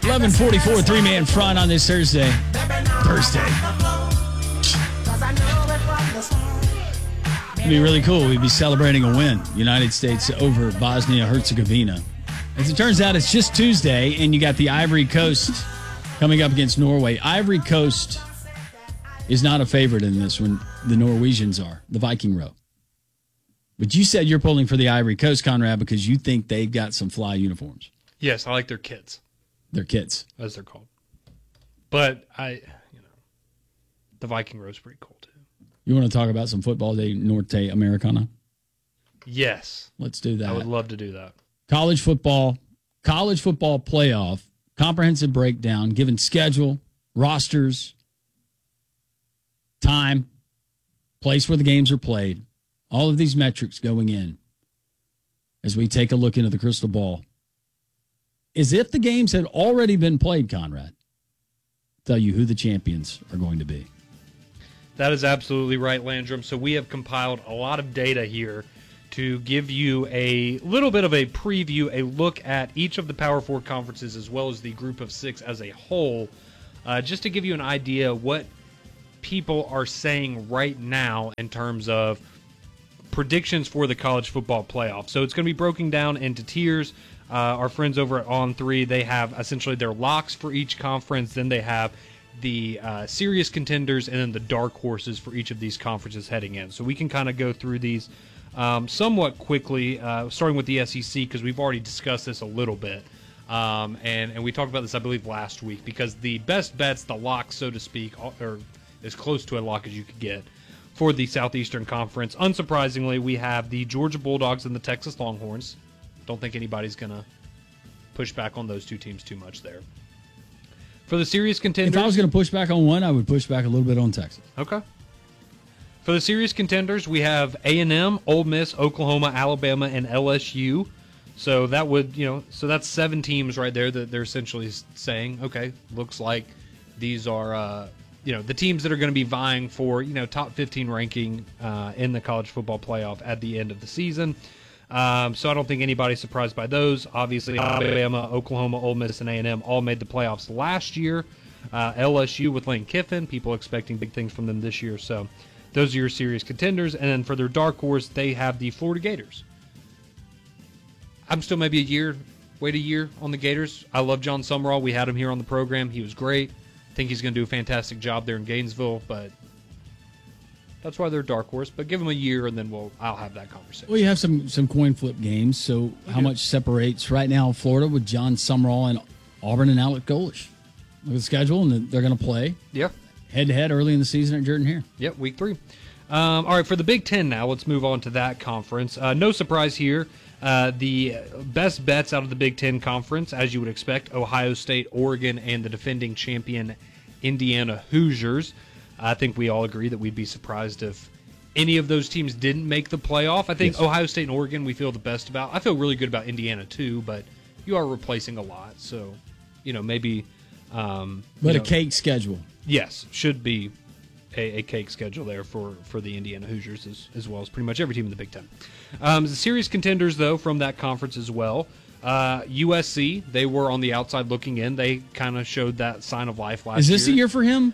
11:44, three-man front on this Thursday. It'd be really cool. We'd be celebrating a win. United States over Bosnia-Herzegovina. As it turns out, it's just Tuesday, and you got the Ivory Coast coming up against Norway. Ivory Coast is not a favorite in this one. The Norwegians are, the Viking row. But you said you're pulling for the Ivory Coast, Conrad, because you think they've got some fly uniforms. Yes, I like their kits. Their kits. As they're called. But the Viking row's pretty cool, too. You want to talk about some football day Norte Americana? Yes. Let's do that. I would love to do that. College football playoff, comprehensive breakdown, given schedule, rosters, time, place where the games are played, all of these metrics going in as we take a look into the crystal ball. As if the games had already been played, Conrad. Tell you who the champions are going to be. That is absolutely right, Landrum. So we have compiled a lot of data here to give you a little bit of a preview, a look at each of the Power Four conferences as well as the Group of Six as a whole, just to give you an idea what people are saying right now in terms of predictions for the college football playoff. So it's going to be broken down into tiers. Our friends over at On3, they have essentially their locks for each conference. Then they have the serious contenders and then the dark horses for each of these conferences heading in. So we can kind of go through these somewhat quickly, starting with the SEC, because we've already discussed this a little bit. And we talked about this, I believe, last week, because the best bets, the lock, so to speak, or as close to a lock as you could get for the Southeastern Conference. Unsurprisingly, we have the Georgia Bulldogs and the Texas Longhorns. Don't think anybody's going to push back on those two teams too much there. For the serious contenders... If I was going to push back on one, I would push back a little bit on Texas. Okay. For the serious contenders, we have A&M, Ole Miss, Oklahoma, Alabama, and LSU. So that would, so that's 7 teams right there that they're essentially saying, okay, looks like these are, the teams that are going to be vying for, top 15 ranking in the college football playoff at the end of the season. So I don't think anybody's surprised by those. Obviously, Alabama, Oklahoma, Ole Miss, and A&M all made the playoffs last year. LSU with Lane Kiffin, people expecting big things from them this year. So those are your serious contenders. And then for their dark horse, they have the Florida Gators. I'm still maybe wait a year on the Gators. I love John Summerall. We had him here on the program. He was great. I think he's going to do a fantastic job there in Gainesville, but that's why they're dark horse. But give them a year, and then I'll have that conversation. Well, you have some coin flip games. So how much separates right now Florida with John Summerall and Auburn and Alec Golish? Look at the schedule, and they're going to play. Yeah. Head-to-head early in the season at Jordan Hare. Yep, week 3. All right, for the Big Ten now, let's move on to that conference. No surprise here. The best bets out of the Big Ten Conference, as you would expect, Ohio State, Oregon, and the defending champion Indiana Hoosiers. I think we all agree that we'd be surprised if any of those teams didn't make the playoff. I think yes. Ohio State and Oregon we feel the best about. I feel really good about Indiana too, but you are replacing a lot. So, maybe... but a cake schedule. Yes, should be a cake schedule there for the Indiana Hoosiers as well as pretty much every team in the Big Ten. The serious contenders, though, from that conference as well. USC, they were on the outside looking in. They kind of showed that sign of life last year. Is this a year for him?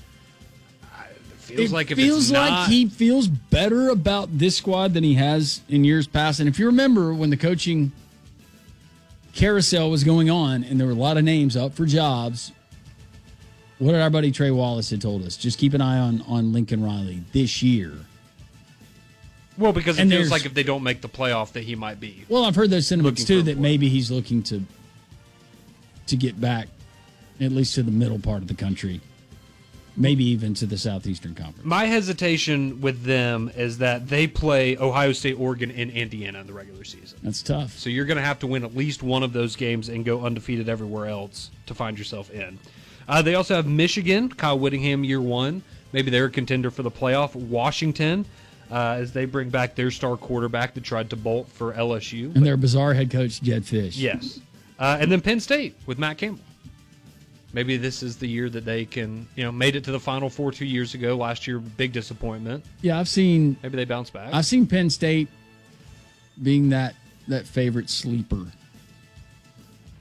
It feels like he feels better about this squad than he has in years past. And if you remember when the coaching carousel was going on and there were a lot of names up for jobs, what did our buddy Trey Wallace had told us? Just keep an eye on Lincoln Riley this year. Well, because it feels like if they don't make the playoff that he might be. Well, I've heard those sentiments too, that maybe he's looking to get back at least to the middle part of the country. Maybe even to the Southeastern Conference. My hesitation with them is that they play Ohio State, Oregon, and Indiana in the regular season. That's tough. So you're going to have to win at least one of those games and go undefeated everywhere else to find yourself in. They also have Michigan, Kyle Whittingham, year 1. Maybe they're a contender for the playoff. Washington, as they bring back their star quarterback that tried to bolt for LSU. And their bizarre head coach, Jed Fish. Yes. And then Penn State with Matt Campbell. Maybe this is the year that they can, made it to the Final Four 2 years ago. Last year, big disappointment. Yeah, maybe they bounce back. I've seen Penn State being that favorite sleeper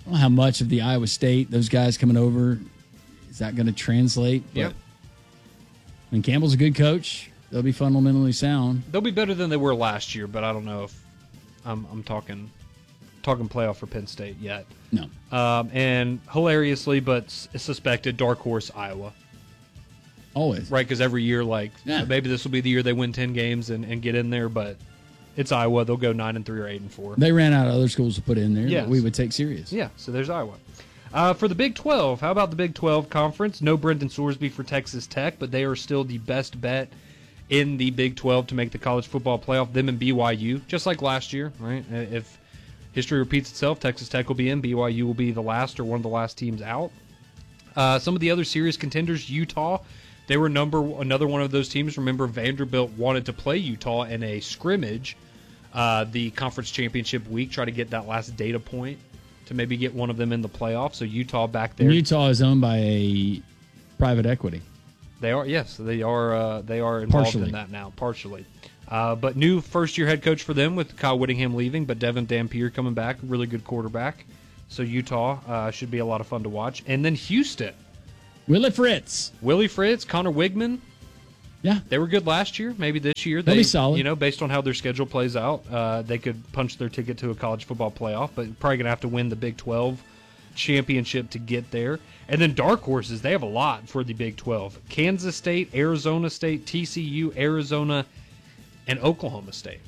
don't know how much of the Iowa State, those guys coming over, is that going to translate? But, Yep. I mean, Campbell's a good coach. They'll be fundamentally sound. They'll be better than they were last year, but I don't know if I'm talking playoff for Penn State yet. No. And hilariously, but suspected, dark horse Iowa. Always. Right, because every year, like, Yeah. maybe this will be the year they win 10 games and get in there, but it's Iowa. They'll go 9-3 or 8-4. They ran out of other schools to put in there Yes. that we would take serious. Yeah, so there's Iowa. For the Big 12, how about the Big 12 Conference? No Brendan Sorsby for Texas Tech, but they are still the best bet in the Big 12 to make the college football playoff. Them and BYU, just like last year, right? If history repeats itself, Texas Tech will be in, BYU will be the last or one of the last teams out. Some of the other serious contenders, Utah, they were another one of those teams. Remember, Vanderbilt wanted to play Utah in a scrimmage the conference championship week, try to get that last data point to maybe get one of them in the playoffs. So Utah back there. And Utah is owned by a private equity. They are, yes, they are involved Partially. in that now, partially. But new first-year head coach for them with Kyle Whittingham leaving, but Devin Dampier coming back, really good quarterback. So Utah should be a lot of fun to watch. And then Houston. Willie Fritz. Willie Fritz, Connor Wigman. Yeah. They were good last year. Maybe this year They'll be solid. You know, based on how their schedule plays out, they could punch their ticket to a college football playoff, but probably going to have to win the Big 12 championship to get there. And then dark horses, they have a lot for the Big 12. Kansas State, Arizona State, TCU, Arizona, and Oklahoma State.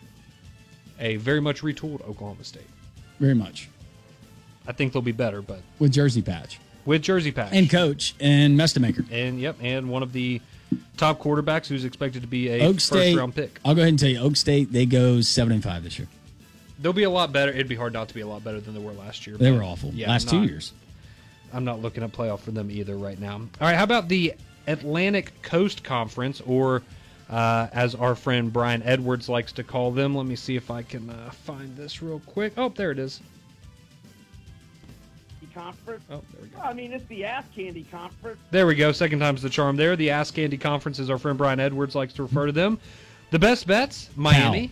A very much retooled Oklahoma State. Very much. I think they'll be better, but With Jersey Patch. with Jersey Patch. And coach and Mestamaker. And one of the top quarterbacks who's expected to be a Oak State. first-round pick. I'll go ahead and tell you, Oak State, they go 7-5 this year. They'll be a lot better. It'd be hard not to be a lot better than they were last year. They but were awful. yeah, Last 2 years. I'm not looking at playoff for them either right now. All right, how about the Atlantic Coast Conference, or as our friend Brian Edwards likes to call them? Let me see if I can find this real quick. Oh, there it is. Conference. Oh, there we go. Well, I mean, it's the Ass Candy Conference. There we go. Second time's the charm there. The Ass Candy Conference, as our friend Brian Edwards likes to refer to them. The best bets, Miami.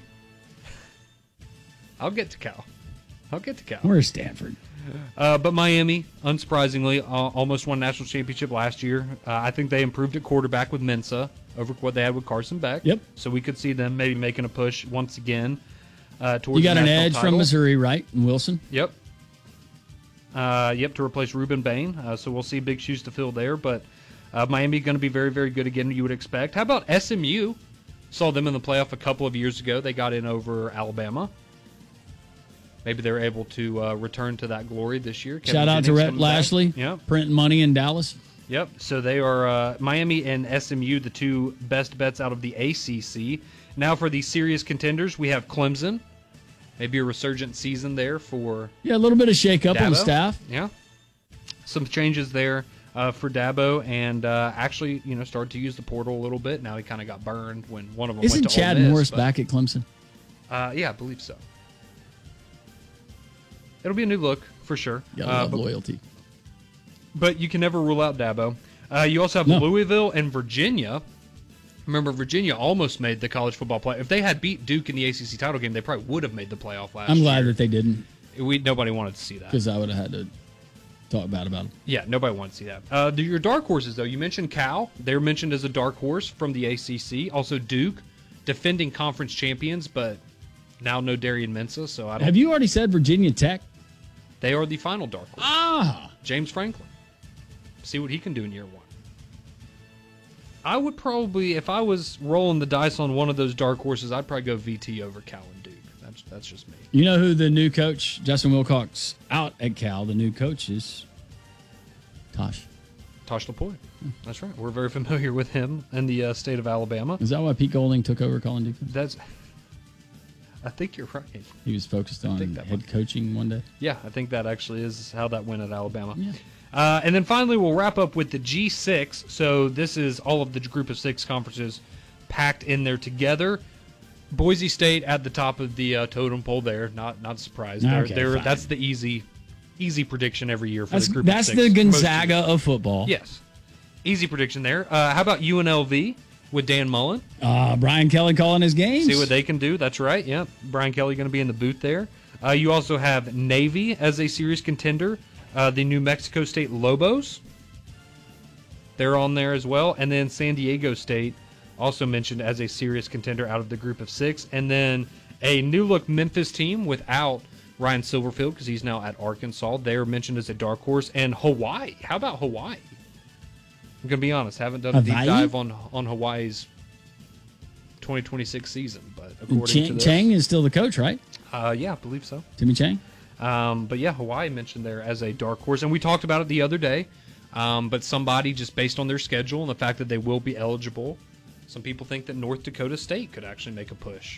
I'll get to Cal. Where's Stanford? But Miami, unsurprisingly, almost won national championship last year. I think they improved at quarterback with Mensa over what they had with Carson Beck. Yep. So we could see them maybe making a push once again towards You got the an national edge title. from Missouri, right? And Wilson? Yep. To replace Reuben Bain. So we'll see big shoes to fill there. But Miami going to be very, very good again, you would expect. How about SMU? Saw them in the playoff a couple of years ago. They got in over Alabama. Maybe they're able to return to that glory this year. Kevin Shout out to Jennings Rhett coming back. Lashley. Yep. Printing money in Dallas. Yep. So they are Miami and SMU, the two best bets out of the ACC. Now for the serious contenders, we have Clemson. Maybe a resurgent season there for Yeah, a little bit of shake-up on the Dabo. staff. Yeah. Some changes there for Dabo, and actually, started to use the portal a little bit. Now he kind of got burned when one of them Isn't went to Chad Ole Miss, Morris but, back at Clemson? Yeah, I believe so. It'll be a new look for sure. Gotta love But loyalty. But you can never rule out Dabo. You also have No. Louisville and Virginia. Remember, Virginia almost made the college football play. If they had beat Duke in the ACC title game, they probably would have made the playoff last year. I'm glad that they didn't, Nobody wanted to see that. because I would have had to talk bad about them. Yeah, nobody wanted to see that. Your dark horses, though, you mentioned Cal. They're mentioned as a dark horse from the ACC. Also Duke, defending conference champions, but now no Darian Mensah, so I don't. Have you already said Virginia Tech? They are the final dark horse. Ah! James Franklin. See what he can do in year one. I would probably, if I was rolling the dice on one of those dark horses, I'd probably go VT over Cal and Duke. That's just me. You know who the new coach, Justin Wilcox, out at Cal, the new coach is? Tosh. Tosh Lapointe. That's right. We're very familiar with him in the state of Alabama. Is that why Pete Golding took over calling defense? I think you're right. He was focused on think that head coaching one day. Yeah, I think that actually is how that went at Alabama. Yeah. And then finally, we'll wrap up with the G6. So this is all of the group of six conferences packed in there together. Boise State at the top of the totem pole there. Not surprised. Okay, fine. That's the easy prediction every year for That's, the group that's of six. the Most Gonzaga years. of football. Yes. Easy prediction there. How about UNLV with Dan Mullen? Brian Kelly calling his games. See what they can do. That's right. Yeah. Brian Kelly going to be in the booth there. You also have Navy as a serious contender. The New Mexico State Lobos, they're on there as well. And then San Diego State, also mentioned as a serious contender out of the group of 6. And then a new-look Memphis team without Ryan Silverfield, because he's now at Arkansas. They're mentioned as a dark horse. And Hawaii. How about Hawaii? I'm going to be honest, haven't done a deep dive on Hawaii's 2026 season. But according to this, Chang is still the coach, right? Yeah, I believe so. Timmy Chang? But yeah, Hawaii mentioned there as a dark horse. And we talked about it the other day. But somebody, just based on their schedule and the fact that they will be eligible, some people think that North Dakota State could actually make a push.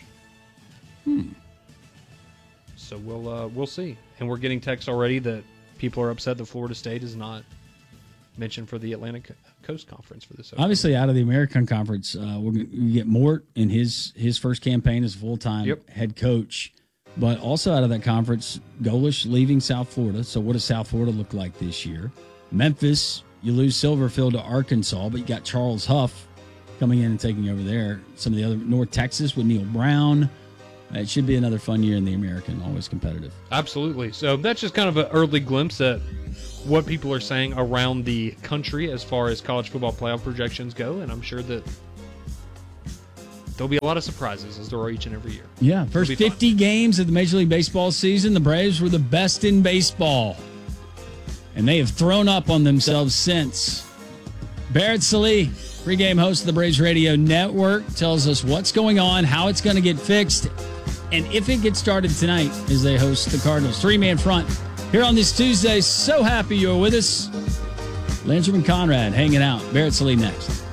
So we'll see. And we're getting texts already that people are upset that Florida State is not mentioned for the Atlantic Coast Conference for this. Obviously, out of the American Conference, we're going to get Mort in his first campaign as full-time head coach. But also out of that conference, Golish leaving South Florida. So what does South Florida look like this year? Memphis, you lose Silverfield to Arkansas, but you got Charles Huff coming in and taking over there. Some of the other, North Texas with Neil Brown. It should be another fun year in the American, always competitive. Absolutely. So that's just kind of an early glimpse at what people are saying around the country as far as college football playoff projections go, and I'm sure that there'll be a lot of surprises as there are each and every year. Yeah, first 50 games of the Major League Baseball season, the Braves were the best in baseball, and they have thrown up on themselves since. Barrett Sallee, pregame host of the Braves Radio Network, tells us what's going on, how it's going to get fixed, and if it gets started tonight as they host the Cardinals. Three-man front here on this Tuesday. So happy you're with us. Landrum and Conrad hanging out. Barrett Sallee next.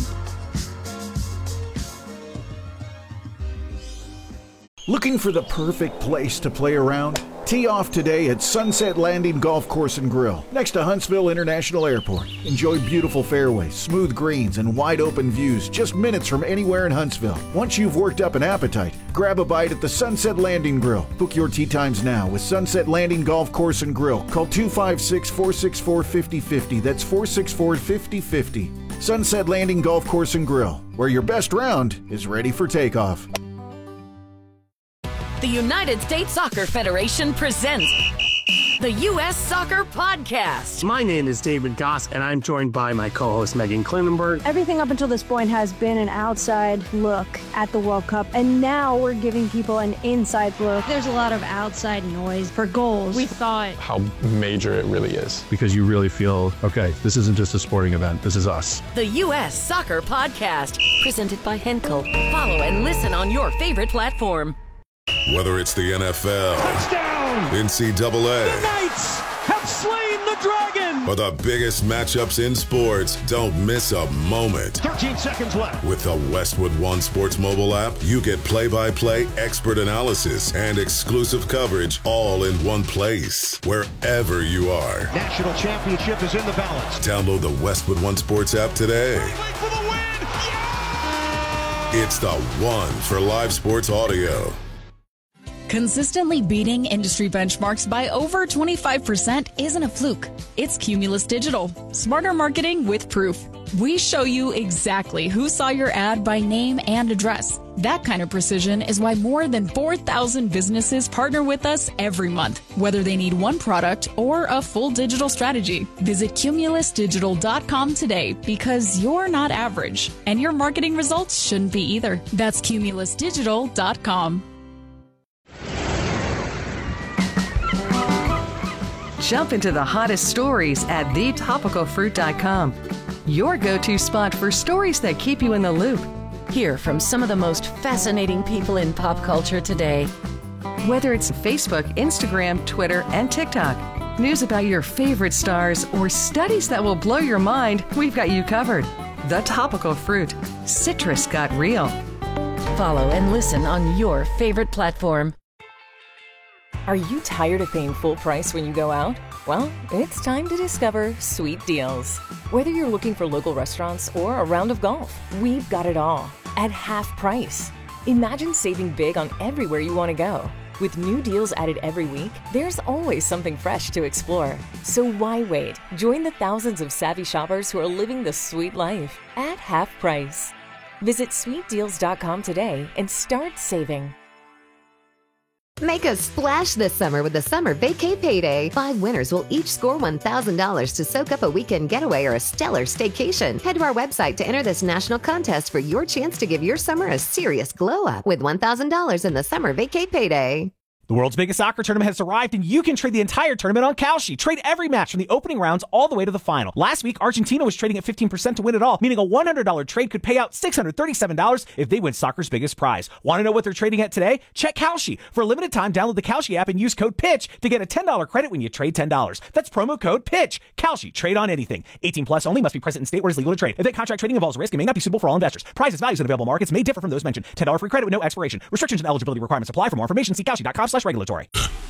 Looking for the perfect place to play around? Tee off today at Sunset Landing Golf Course and Grill, next to Huntsville International Airport. Enjoy beautiful fairways, smooth greens, and wide-open views just minutes from anywhere in Huntsville. Once you've worked up an appetite, grab a bite at the Sunset Landing Grill. Book your tee times now with Sunset Landing Golf Course and Grill. Call 256-464-5050. That's 464-5050. Sunset Landing Golf Course and Grill, where your best round is ready for takeoff. The United States Soccer Federation presents the U.S. Soccer Podcast. My name is David Goss, and I'm joined by my co-host Megan Klinenberg. Everything up until this point has been an outside look at the World Cup, and now we're giving people an inside look. There's a lot of outside noise for goals. We thought how major it really is. Because you really feel, okay, this isn't just a sporting event, this is us. The U.S. Soccer Podcast, presented by Henkel. Follow and listen on your favorite platform. Whether it's the NFL, touchdown, NCAA, the Knights have slain the dragon, or the biggest matchups in sports, don't miss a moment. 13 seconds left. With the Westwood One Sports mobile app, you get play-by-play, expert analysis, and exclusive coverage all in one place, wherever you are. National championship is in the balance. Download the Westwood One Sports app today. For the win. Yeah! It's the one for live sports audio. Consistently beating industry benchmarks by over 25% isn't a fluke. It's Cumulus Digital. Smarter marketing with proof. We show you exactly who saw your ad by name and address. That kind of precision is why more than 4,000 businesses partner with us every month, whether they need one product or a full digital strategy. Visit cumulusdigital.com today, because you're not average, and your marketing results shouldn't be either. That's cumulusdigital.com. Jump into the hottest stories at thetopicalfruit.com. Your go-to spot for stories that keep you in the loop. Hear from some of the most fascinating people in pop culture today. Whether it's Facebook, Instagram, Twitter, and TikTok, news about your favorite stars, or studies that will blow your mind, we've got you covered. The Topical Fruit. Citrus got real. Follow and listen on your favorite platform. Are you tired of paying full price when you go out? Well, it's time to discover Sweet Deals. Whether you're looking for local restaurants or a round of golf, we've got it all at half price. Imagine saving big on everywhere you want to go. With new deals added every week, there's always something fresh to explore. So why wait? Join the thousands of savvy shoppers who are living the sweet life at half price. Visit sweetdeals.com today and start saving. Make a splash this summer with the Summer Vacay Payday. 5 winners will each score $1,000 to soak up a weekend getaway or a stellar staycation. Head to our website to enter this national contest for your chance to give your summer a serious glow up with $1,000 in the Summer Vacay Payday. The world's biggest soccer tournament has arrived, and you can trade the entire tournament on Kalshi. Trade every match from the opening rounds all the way to the final. Last week, Argentina was trading at 15% to win it all, meaning a $100 trade could pay out $637 if they win soccer's biggest prize. Want to know what they're trading at today? Check Kalshi. For a limited time, download the Kalshi app and use code PITCH to get a $10 credit when you trade $10. That's promo code PITCH. Kalshi. Trade on anything. 18 plus only. Must be present in state where it is legal to trade. Event contract trading involves risk and may not be suitable for all investors. Prices, values, and available markets may differ from those mentioned. $10 free credit with no expiration. Restrictions and eligibility requirements apply. For more information, see Kalshi.com/regulatory.